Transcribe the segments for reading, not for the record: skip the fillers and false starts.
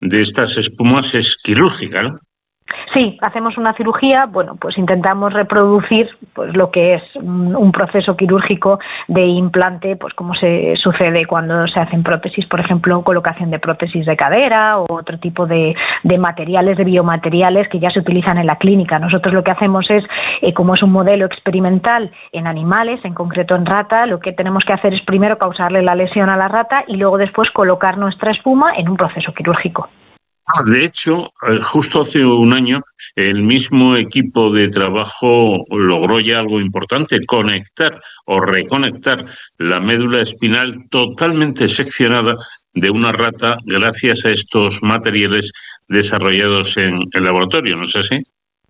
de estas espumas es quirúrgica, ¿no? Sí, hacemos una cirugía, bueno, pues intentamos reproducir pues lo que es un proceso quirúrgico de implante, pues como se sucede cuando se hacen prótesis, por ejemplo, colocación de prótesis de cadera o otro tipo de materiales, de biomateriales que ya se utilizan en la clínica. Nosotros lo que hacemos es, como es un modelo experimental en animales, en concreto en rata, lo que tenemos que hacer es primero causarle la lesión a la rata y luego después colocar nuestra espuma en un proceso quirúrgico. De hecho, justo hace un año, el mismo equipo de trabajo logró ya algo importante, conectar o reconectar la médula espinal totalmente seccionada de una rata gracias a estos materiales desarrollados en el laboratorio, ¿no es así?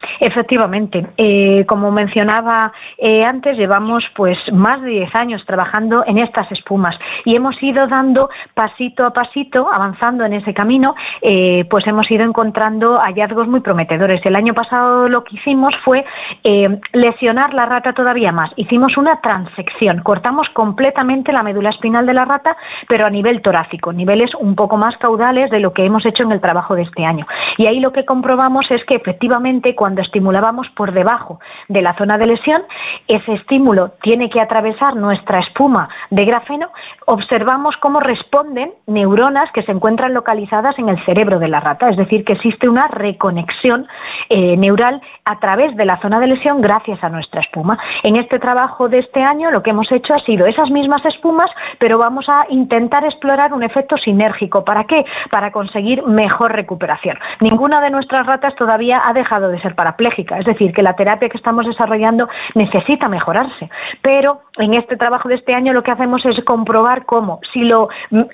Efectivamente, como mencionaba antes, llevamos pues más de 10 años trabajando en estas espumas y hemos ido dando pasito a pasito, avanzando en ese camino, pues hemos ido encontrando hallazgos muy prometedores. El año pasado lo que hicimos fue lesionar la rata todavía más. Hicimos una transección, cortamos completamente la médula espinal de la rata, pero a nivel torácico, niveles un poco más caudales de lo que hemos hecho en el trabajo de este año. Y ahí lo que comprobamos es que efectivamente cuando estimulábamos por debajo de la zona de lesión, ese estímulo tiene que atravesar nuestra espuma de grafeno, observamos cómo responden neuronas que se encuentran localizadas en el cerebro de la rata, es decir, que existe una reconexión neural a través de la zona de lesión gracias a nuestra espuma. En este trabajo de este año lo que hemos hecho ha sido esas mismas espumas, pero vamos a intentar explorar un efecto sinérgico. ¿Para qué? Para conseguir mejor recuperación. Ninguna de nuestras ratas todavía ha dejado de ser parapléjica, es decir, que la terapia que estamos desarrollando necesita mejorarse, pero en este trabajo de este año lo que hacemos es comprobar cómo si lo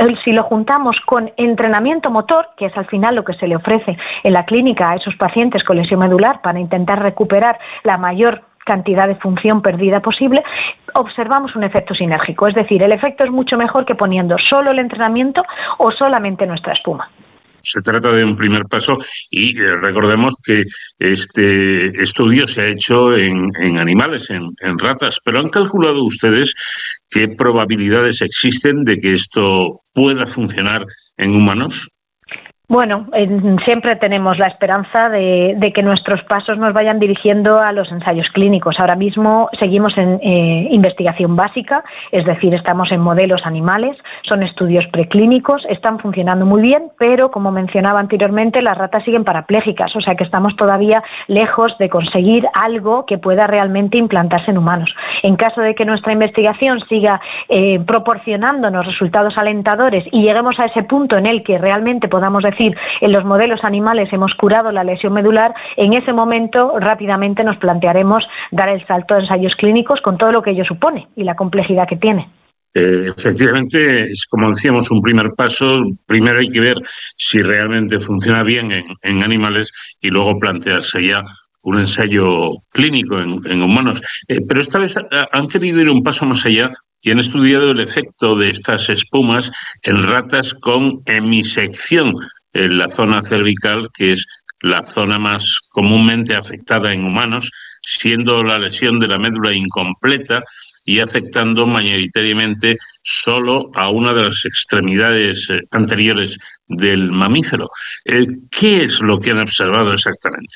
juntamos con entrenamiento motor, que es al final lo que se le ofrece en la clínica a esos pacientes con lesión medular para intentar recuperar la mayor cantidad de función perdida posible, observamos un efecto sinérgico, es decir, el efecto es mucho mejor que poniendo solo el entrenamiento o solamente nuestra espuma. Se trata de un primer paso y recordemos que este estudio se ha hecho en animales, en ratas, pero ¿han calculado ustedes qué probabilidades existen de que esto pueda funcionar en humanos? Bueno, siempre tenemos la esperanza de que nuestros pasos nos vayan dirigiendo a los ensayos clínicos. Ahora mismo seguimos en investigación básica, es decir, estamos en modelos animales, son estudios preclínicos, están funcionando muy bien, pero como mencionaba anteriormente, las ratas siguen parapléjicas, o sea que estamos todavía lejos de conseguir algo que pueda realmente implantarse en humanos. En caso de que nuestra investigación siga proporcionándonos resultados alentadores y lleguemos a ese punto en el que realmente podamos decir en los modelos animales hemos curado la lesión medular, en ese momento rápidamente nos plantearemos dar el salto a ensayos clínicos con todo lo que ello supone y la complejidad que tiene. Efectivamente, es como decíamos, un primer paso. Primero hay que ver si realmente funciona bien en animales y luego plantearse ya un ensayo clínico en humanos. Pero esta vez han querido ir un paso más allá y han estudiado el efecto de estas espumas en ratas con hemisección en la zona cervical, que es la zona más comúnmente afectada en humanos, siendo la lesión de la médula incompleta y afectando mayoritariamente solo a una de las extremidades anteriores del mamífero. ¿Qué es lo que han observado exactamente?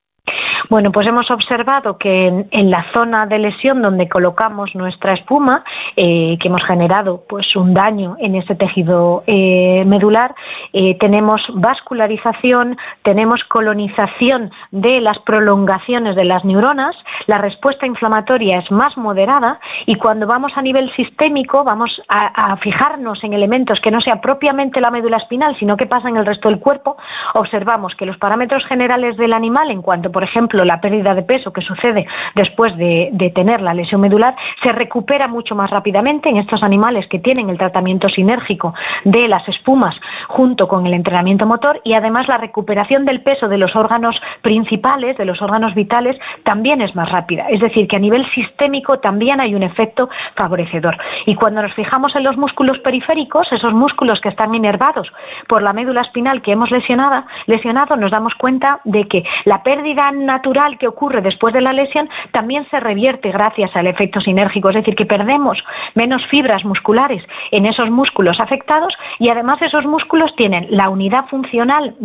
Bueno, pues hemos observado que en la zona de lesión donde colocamos nuestra espuma, que hemos generado pues un daño en ese tejido medular, tenemos vascularización, tenemos colonización de las prolongaciones de las neuronas, la respuesta inflamatoria es más moderada y cuando vamos a nivel sistémico vamos a fijarnos en elementos que no sea propiamente la médula espinal, sino que pasan en el resto del cuerpo, observamos que los parámetros generales del animal, en cuanto, por ejemplo, la pérdida de peso que sucede después de tener la lesión medular, se recupera mucho más rápidamente en estos animales que tienen el tratamiento sinérgico de las espumas junto con el entrenamiento motor, y además la recuperación del peso de los órganos principales, de los órganos vitales, también es más rápida. Es decir, que a nivel sistémico también hay un efecto favorecedor. Y cuando nos fijamos en los músculos periféricos, esos músculos que están inervados por la médula espinal que hemos lesionado, nos damos cuenta de que la pérdida natural que ocurre después de la lesión también se revierte gracias al efecto sinérgico, es decir, que perdemos menos fibras musculares en esos músculos afectados y además esos músculos tienen la unidad funcional